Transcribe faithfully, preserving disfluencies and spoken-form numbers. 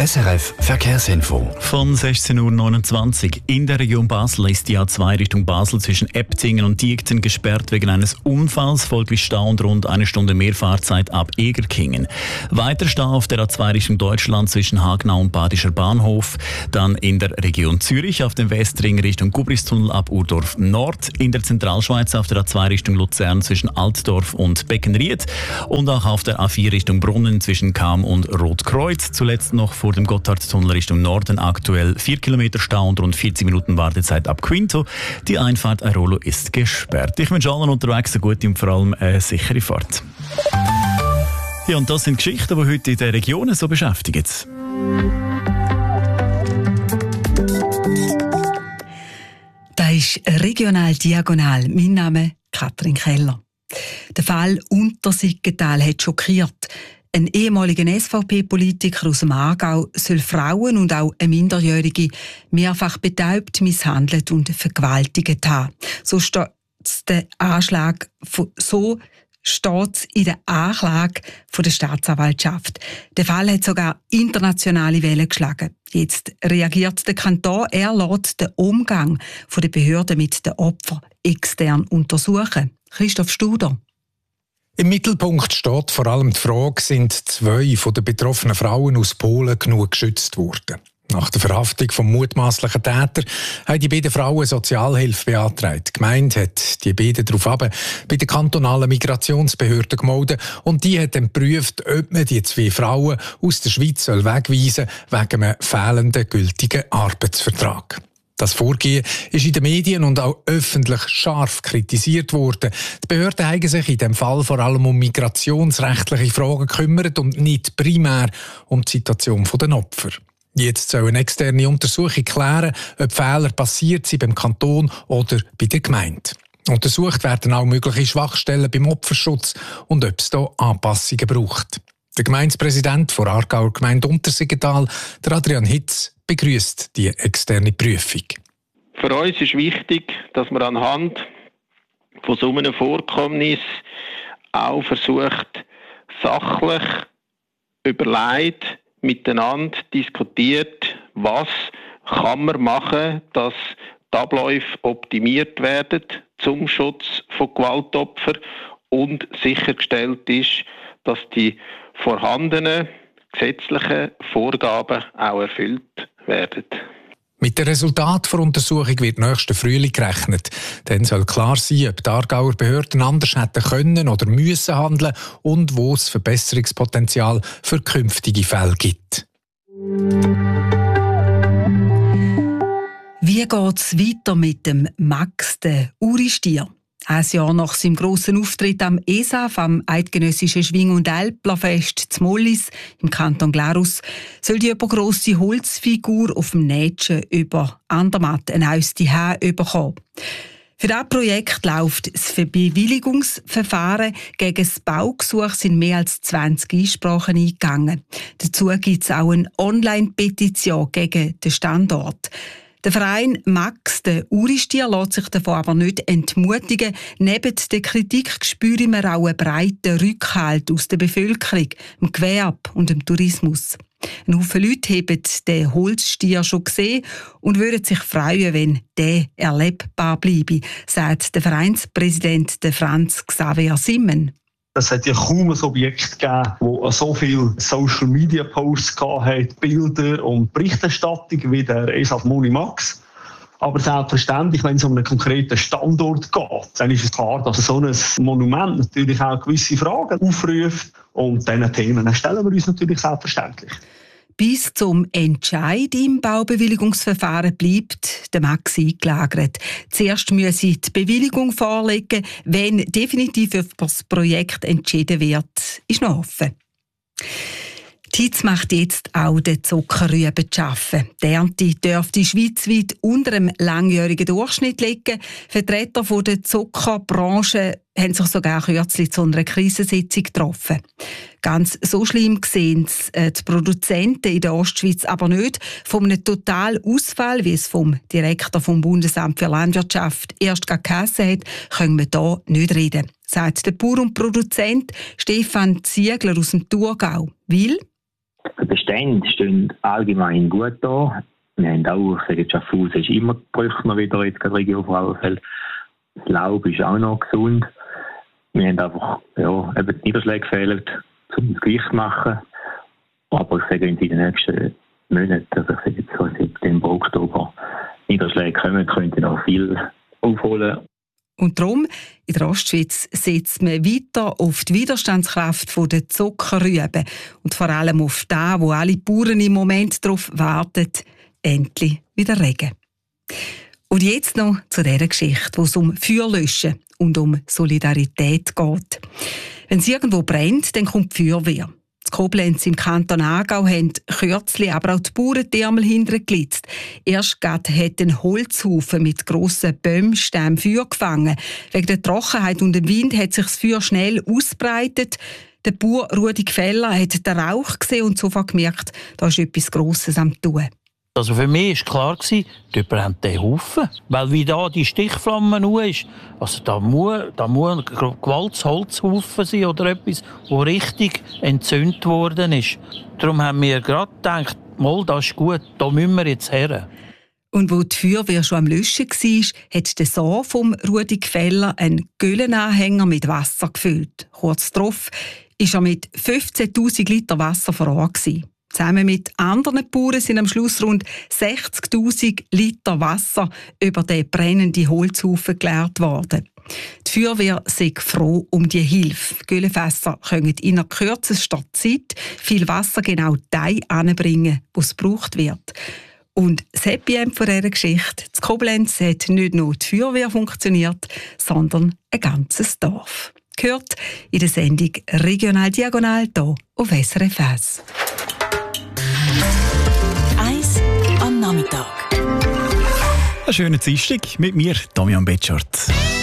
S R F Verkehrsinfo. Von sechzehn Uhr neunundzwanzig. In der Region Basel ist die A zwei Richtung Basel zwischen Eptingen und Diekten gesperrt wegen eines Unfalls. Folglich Stau und rund eine Stunde mehr Fahrzeit ab Egerkingen. Weiter Stau auf der A zwei Richtung Deutschland zwischen Hagnau und Badischer Bahnhof. Dann in der Region Zürich auf dem Westring Richtung Gubristunnel ab Urdorf Nord. In der Zentralschweiz auf der A zwei Richtung Luzern zwischen Altdorf und Beckenried. Und auch auf der A vier Richtung Brunnen zwischen Cham und Rotkreuz. Zuletzt noch vor dem Gotthardtunnel Richtung Norden aktuell vier Kilometer Stau und rund vierzig Minuten Wartezeit ab Quinto. Die Einfahrt Airolo ist gesperrt. Ich wünsche allen unterwegs eine gute und vor allem eine sichere Fahrt. Ja, und das sind Geschichten, die heute in den Regionen so beschäftigen. Das ist regional diagonal. Mein Name ist Katrin Keller. Der Fall Untersiggenthal hat schockiert. Ein ehemaliger S V P-Politiker aus dem Aargau soll Frauen und auch eine Minderjährige mehrfach betäubt, misshandelt und vergewaltigt haben. So steht der Anschlag, so steht in der Anklage von der Staatsanwaltschaft. Der Fall hat sogar internationale Wellen geschlagen. Jetzt reagiert der Kanton, er lässt den Umgang der Behörden mit den Opfern extern untersuchen. Christoph Studer. Im Mittelpunkt steht vor allem die Frage, sind zwei von den betroffenen Frauen aus Polen genug geschützt worden? Nach der Verhaftung vom mutmaßlichen Täter haben die beiden Frauen Sozialhilfe beantragt. Die Gemeinde hat die beiden daraufhin bei der kantonalen Migrationsbehörde gemeldet und die hat dann geprüft, ob man die zwei Frauen aus der Schweiz wegweisen soll wegen einem fehlenden gültigen Arbeitsvertrag. Das Vorgehen ist in den Medien und auch öffentlich scharf kritisiert worden. Die Behörden haben sich in diesem Fall vor allem um migrationsrechtliche Fragen gekümmert und nicht primär um die Situation der Opfer. Jetzt soll eine externe Untersuchung klären, ob Fehler passiert sind beim Kanton oder bei der Gemeinde. Untersucht werden auch mögliche Schwachstellen beim Opferschutz und ob es hier Anpassungen braucht. Der Gemeindepräsident der Aargauer Gemeinde Untersiggenthal, der Adrian Hitz, begrüßt die externe Prüfung. Für uns ist wichtig, dass man anhand von so einem Vorkommnis auch versucht, sachlich überlegt, miteinander diskutiert, was kann man machen, dass die Abläufe optimiert werden zum Schutz von Gewaltopfern und sichergestellt ist, dass die vorhandenen gesetzlichen Vorgaben auch erfüllt werden. Mit dem Resultat der Untersuchung wird nächsten Frühling gerechnet. Dann soll klar sein, ob die Aargauer Behörden anders hätten können oder müssen handeln und wo es Verbesserungspotenzial für künftige Fälle gibt. Wie geht es weiter mit dem Max, den Uristier? Ein Jahr nach seinem grossen Auftritt am E S A F, am Eidgenössischen Schwing- und Älplerfest zu Mollis im Kanton Glarus, soll die übergrosse Holzfigur auf dem Nätschen über Andermatt ein neues Zuhause bekommen. Für dieses Projekt läuft das Bewilligungsverfahren. Gegen das Baugesuch sind mehr als zwanzig Einsprachen eingegangen. Dazu gibt es auch eine Online-Petition gegen den Standort. Der Verein Max, der Uristier, lässt sich davon aber nicht entmutigen. Neben der Kritik spüren wir auch einen breiten Rückhalt aus der Bevölkerung, dem Gewerbe und dem Tourismus. Ein Haufen Leute haben den Holzstier schon gesehen und würden sich freuen, wenn der erlebbar bleibe, sagt der Vereinspräsident Franz Xaver Simmen. Es hat ja kaum ein Objekt gegeben, das so viele Social-Media-Posts hatte, Bilder und Berichterstattung wie der E S A F Moni Max. Aber selbstverständlich, wenn es um einen konkreten Standort geht, dann ist es klar, dass so ein Monument natürlich auch gewisse Fragen aufruft. Und diesen Themen stellen wir uns natürlich selbstverständlich. Bis zum Entscheid im Baubewilligungsverfahren bleibt der Max eingelagert. Zuerst müsse die Bewilligung vorlegen, wenn definitiv über das Projekt entschieden wird, ist noch offen. Die Hitze macht jetzt auch den Zuckerrüben zu arbeiten. Die Ernte dürfte schweizweit unter einem langjährigen Durchschnitt liegen. Vertreter der Zuckerbranche haben sich sogar kürzlich zu einer Krisensitzung getroffen. Ganz so schlimm sehen es die Produzenten in der Ostschweiz aber nicht. Von einem Totalausfall, wie es vom Direktor vom Bundesamt für Landwirtschaft erst geheissen hat, können wir hier nicht reden, sagt der Bauer und Produzent Stefan Ziegler aus dem Thurgau. Weil Die Bestände stehen allgemein gut da. Wir haben auch, ich sage jetzt, Schaffhausen ist immer Brüchner wieder, jetzt gerade Region Frauenfeld. Das Laub ist auch noch gesund. Wir haben einfach, ja, eben die Niederschläge fehlen, um das Gewicht zu machen. Aber ich sage, wenn Sie in den nächsten Monaten, also ich sage jetzt so September, Oktober, Niederschläge kommen, könnten auch viel aufholen. Und darum, in der Ostschweiz setzt man weiter auf die Widerstandskraft der Zuckerrüben und vor allem auf das, wo alle Bauern im Moment darauf warten, endlich wieder Regen. Und jetzt noch zu dieser Geschichte, wo es um Feuerlöschen und um Solidarität geht. Wenn es irgendwo brennt, dann kommt die Feuerwehr. Die Koblenz im Kanton Aargau haben kürzlich aber auch die Bauern die Ärmel hintergelitzt. Erst gerade hat ein Holzhaufen mit grossen Bäumstämmen Feuer gefangen. Wegen der Trockenheit und dem Wind hat sich das Feuer schnell ausbreitet. Der Bauer Rudi Gfeller hat den Rauch gesehen und sofort gemerkt, da ist etwas Grosses am Tun. Also für mich war klar, die brennt den Haufen. Weil wie da die Stichflamme nur ist, also da muss, da muss ein gewaltiges Holzhaufen sein oder etwas, das richtig entzündet worden ist. Darum haben wir gerade gedacht, mal, das ist gut, da müssen wir jetzt her. Und wo die Feuerwehr schon am Löschen war, hat der Sohn von Rudi Gfeller einen Güllenanhänger mit Wasser gefüllt. Kurz darauf war er mit fünfzehntausend Liter Wasser vor Ort. Zusammen mit anderen Bauern sind am Schluss rund sechzigtausend Liter Wasser über den brennenden Holzhaufen geleert worden. Die Feuerwehr sei froh um die Hilfe. Die Güllenfässer können in kürzester Zeit viel Wasser genau dahin anbringen, wo es gebraucht wird. Und das Happy End von dieser Geschichte: in Koblenz hat nicht nur die Feuerwehr funktioniert, sondern ein ganzes Dorf. Gehört in der Sendung «Regional Diagonal» hier auf S R F eins. Eins am Nachmittag. Einen schönen Dienstag mit mir, Damian Betschart.